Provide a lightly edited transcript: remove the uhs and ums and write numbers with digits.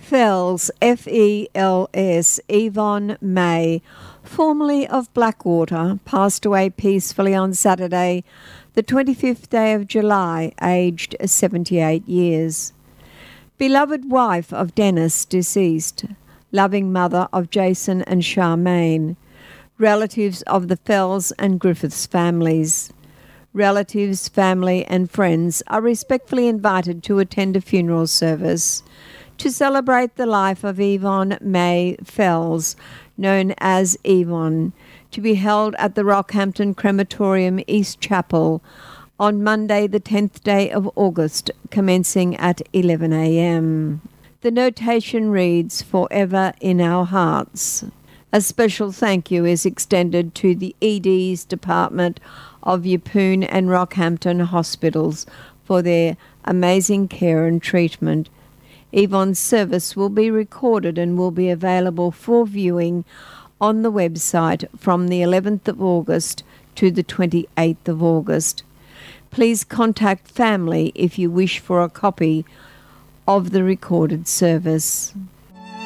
Fells, F-E-L-S, Yvonne May, formerly of Blackwater, passed away peacefully on Saturday, the 25th day of July, aged 78 years. Beloved wife of Dennis, deceased. Loving mother of Jason and Charmaine. Relatives of the Fells and Griffiths families. Relatives, family and friends are respectfully invited to attend a funeral service to celebrate the life of Yvonne May Fells, known as Yvonne, to be held at the Rockhampton Crematorium East Chapel on Monday the 10th day of August, commencing at 11 a.m. The notation reads, "Forever in our hearts." A special thank you is extended to the ED's Department of Yeppoon and Rockhampton Hospitals for their amazing care and treatment. Yvonne's service will be recorded and will be available for viewing on the website from the 11th of August to the 28th of August. Please contact family if you wish for a copy of the recorded service.